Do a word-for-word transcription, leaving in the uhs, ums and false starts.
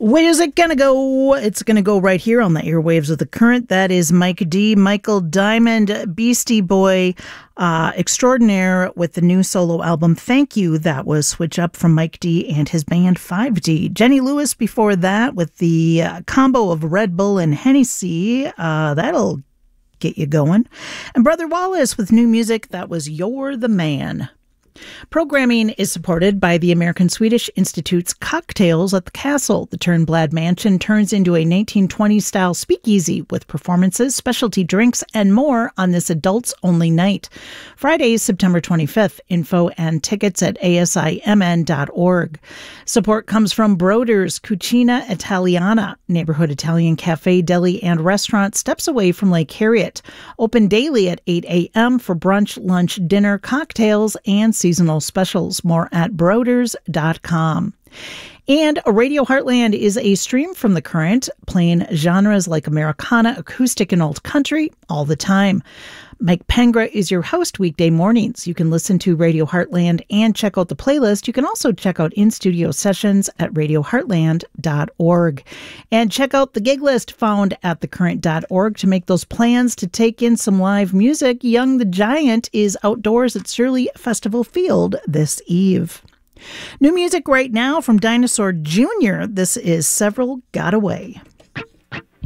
Where's it gonna go? It's gonna go right here on the airwaves of the current. That is Mike D, Michael Diamond, Beastie Boy uh, extraordinaire with the new solo album, Thank You. That was Switch Up from Mike D and his band five D. Jenny Lewis before that with the uh, combo of Red Bull and Hennessy. Uh, that'll get you going. And Brother Wallace with new music. That was You're the Man. Programming is supported by the American Swedish Institute's Cocktails at the Castle. The Turnblad Mansion turns into a nineteen twenties-style speakeasy with performances, specialty drinks, and more on this adults-only night. Friday, September twenty-fifth. Info and tickets at A S I M N dot org. Support comes from Broder's Cucina Italiana, neighborhood Italian cafe, deli, and restaurant steps away from Lake Harriet. Open daily at eight a.m. for brunch, lunch, dinner, cocktails, and seasonal specials. More at broders dot com. And Radio Heartland is a stream from the current, playing genres like Americana, acoustic, and old country all the time. Mike Pengra is your host weekday mornings. You can listen to Radio Heartland and check out the playlist. You can also check out in-studio sessions at radio heartland dot org. And check out the gig list found at the current dot org to make those plans to take in some live music. Young the Giant is outdoors at Shirley Festival Field this eve. New music right now from Dinosaur Junior This is Several Got Away.